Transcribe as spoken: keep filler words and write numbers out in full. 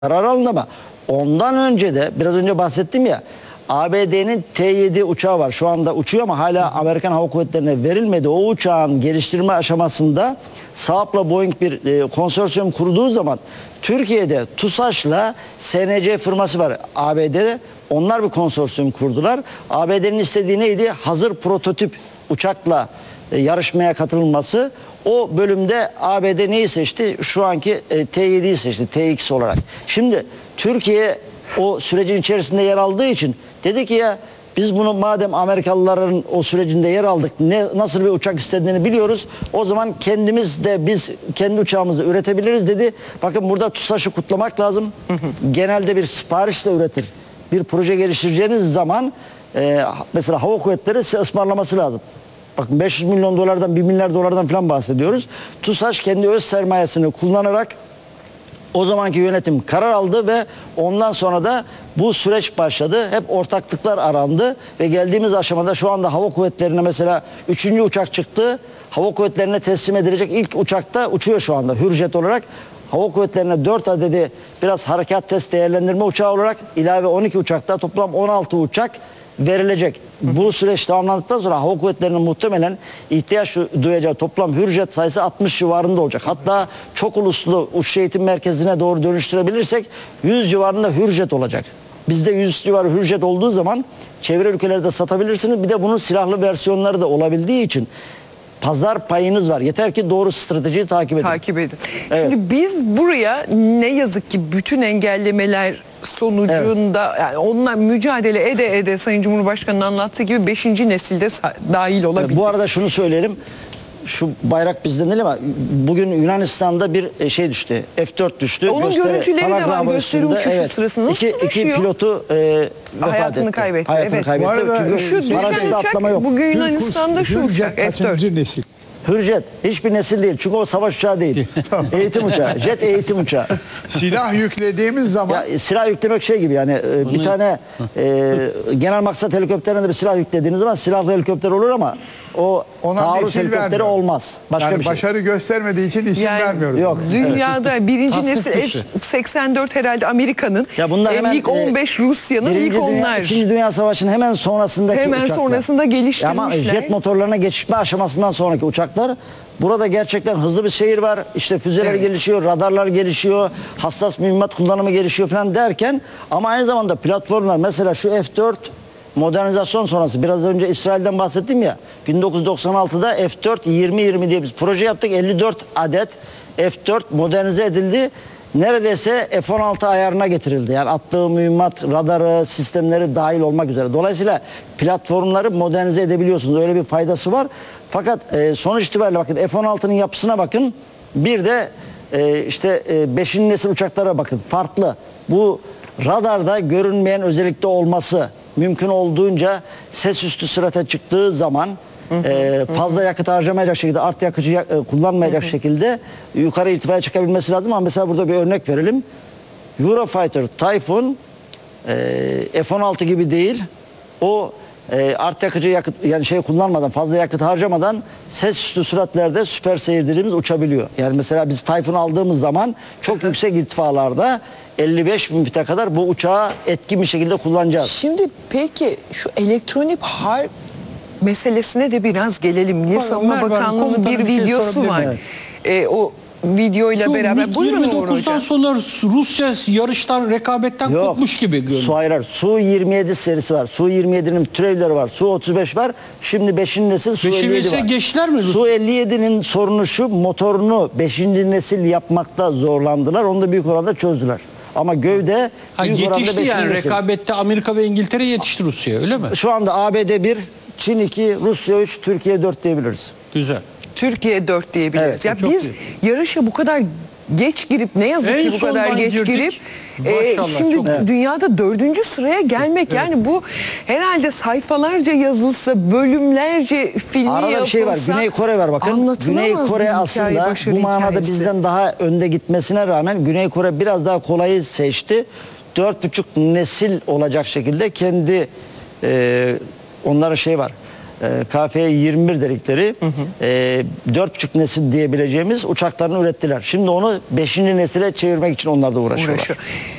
karar alındı ama ondan önce de biraz önce bahsettim ya, A B D'nin T yedi uçağı var. Şu anda uçuyor ama hala Amerikan Hava Kuvvetleri'ne verilmedi. O uçağın geliştirme aşamasında Saab'la Boeing bir e, konsorsiyum kurduğu zaman Türkiye'de TUSAŞ'la S N C firması var A B D'de. Onlar bir konsorsiyum kurdular. A B D'nin istediği neydi? Hazır prototip uçakla e, yarışmaya katılması. O bölümde A B D neyi seçti? Şu anki e, T yediyi seçti. T X olarak. Şimdi Türkiye o sürecin içerisinde yer aldığı için dedi ki ya biz bunu madem Amerikalıların o sürecinde yer aldık, ne nasıl bir uçak istediğini biliyoruz. O zaman kendimiz de biz kendi uçağımızı üretebiliriz dedi. Bakın burada TUSAŞ'ı kutlamak lazım. Genelde bir siparişle üretir. Bir proje geliştireceğiniz zaman e, mesela Hava Kuvvetleri size ısmarlaması lazım. Bakın beş yüz milyon dolardan bir milyar dolardan falan bahsediyoruz. TUSAŞ kendi öz sermayesini kullanarak o zamanki yönetim karar aldı ve ondan sonra da bu süreç başladı. Hep ortaklıklar arandı ve geldiğimiz aşamada şu anda Hava Kuvvetleri'ne mesela üçüncü uçak çıktı. Hava Kuvvetleri'ne teslim edilecek ilk uçakta uçuyor şu anda Hürjet olarak. Hava Kuvvetleri'ne dört adedi biraz harekat test değerlendirme uçağı olarak ilave on iki uçakta toplam on altı uçak verilecek. Bu süreç tamamlandıktan sonra Hava Kuvvetleri'nin muhtemelen ihtiyaç duyacağı toplam Hürjet sayısı altmış civarında olacak. Hatta çok uluslu uçuş eğitim merkezine doğru dönüştürebilirsek yüz civarında Hürjet olacak. Bizde yüz civarı Hürjet olduğu zaman çevre ülkelerde satabilirsiniz. Bir de bunun silahlı versiyonları da olabildiği için pazar payınız var. Yeter ki doğru stratejiyi takip edin. Takip edin. Evet. Şimdi biz buraya ne yazık ki bütün engellemeler sonucunda evet. yani onunla mücadele ede ede Sayın Cumhurbaşkanı'nın anlattığı gibi beşinci nesilde dahil olabildik. Bu arada şunu söyleyelim. Şu bayrak bizden değil ama bugün Yunanistan'da bir şey düştü. F dört düştü. Onun Gösteri, görüntüleri de var. Gösteri uçuşu evet. sırasında nasıl iki, iki pilotu e, vefat hayatını etti. kaybetti. Hayatını evet. kaybetti. Bu arada Çünkü şu düşen uçak atlama yok. bugün Yunanistan'da şu uçak F dört. Kaçıncı nesil? Hürjet hiçbir nesil değil. Çünkü o savaş uçağı değil. Eğitim uçağı. Jet eğitim uçağı. Silah yüklediğimiz zaman Ya, silah yüklemek şey gibi yani e, bir tane e, genel maksat helikopterine de bir silah yüklediğiniz zaman silahlı helikopter olur ama o ona taarruz nesil helikopteri vermiyor. olmaz. Başka yani bir şey. başarı göstermediği için isim Yani vermiyoruz. Yok. Dünyada birinci Tasdik nesil dışı. F seksen dört herhalde Amerika'nın. Ya bunlar hemen, ilk on beş Rusya'nın Birinci ilk Dünya- onlar. İkinci Dünya Savaşı'nın hemen sonrasındaki Hemen uçaklar. sonrasında geliştirmişler. Ama jet motorlarına geçme aşamasından sonraki uçaklar. Burada gerçekten hızlı bir seyir var. İşte füzeler Evet. gelişiyor, radarlar gelişiyor, hassas mühimmat kullanımı gelişiyor falan derken ama aynı zamanda platformlar mesela şu F dört modernizasyon sonrası biraz önce İsrail'den bahsettim ya bin dokuz yüz doksan altıda F dört yirmi yirmi diye biz proje yaptık. elli dört adet F dört modernize edildi. Neredeyse F on altı ayarına getirildi. Yani attığı mühimmat, radarı, sistemleri dahil olmak üzere. Dolayısıyla platformları modernize edebiliyorsunuz. Öyle bir faydası var. Fakat e, sonuç itibariyle bakın F on altının yapısına bakın. Bir de e, işte e, beşinci nesil uçaklara bakın. Farklı. Bu radarda görünmeyen özellikte olması mümkün olduğunca ses üstü sürate çıktığı zaman Ee, fazla yakıt harcamayacak şekilde, art yakıcı yak- e, kullanmayacak şekilde yukarı irtifaya çıkabilmesi lazım. Ama mesela burada bir örnek verelim. Eurofighter Typhoon e, F on altı gibi değil. O e, art yakıcı yakıt yani şey kullanmadan, fazla yakıt harcamadan ses üstü süratlerde süper seyir dediğimiz uçabiliyor. Yani mesela biz Typhoon aldığımız zaman çok yüksek irtifalarda elli beş bin fite kadar bu uçağı etkin bir şekilde kullanacağız. Şimdi peki şu elektronik harp meselesine de biraz gelelim. Milli Savunma Merhaba, Bakanlığı'nın komutanım, bir bir şey videosu sorabilir var. miyim? Ee, o videoyla Şu beraber. MiG Buyurun yirmi Uğur dokuzdan Hocam. sonra Rusya yarıştan, rekabetten Yok. kopmuş gibi görünüyor. Su hayır, Su yirmi yedi serisi var. Su yirmi yedinin türevleri var. Su otuz beş var. Şimdi beşinci nesil Su Beşinci elli yedi nesil var. geçtiler mi Rusya? Su elli yedinin sorunu şu, motorunu beşinci nesil yapmakta zorlandılar. Onu da büyük oranda çözdüler. Ama gövde Ha, büyük oranda yetişti beşinci yani nesil. rekabette Amerika ve İngiltere yetişti Rusya, öyle mi? Şu anda A B D bir, Çin iki, Rusya üç, Türkiye dört diyebiliriz. Güzel. Türkiye dört diyebiliriz. Evet, ya çok biz iyi. yarışa bu kadar geç girip ne yazık En ki bu kadar sondan geç girdik. girip e, Maşallah, şimdi çok iyi. dünyada dördüncü sıraya gelmek yani bu herhalde sayfalarca yazılsa, bölümlerce filmi Arada bir yapılsa şey var. Güney Kore var bakın. anlatılamaz Güney bir Kore hikaye, aslında başarı bu manada hikayesi. bizden daha önde gitmesine rağmen Güney Kore biraz daha kolayı seçti. Dört buçuk nesil olacak şekilde kendi e, onlara şey var. e, K F yirmi bir dedikleri e, dört buçuk nesil diyebileceğimiz uçaklarını ürettiler. Şimdi onu beşinci nesile çevirmek için onlar da uğraşıyorlar. Uğraşıyor.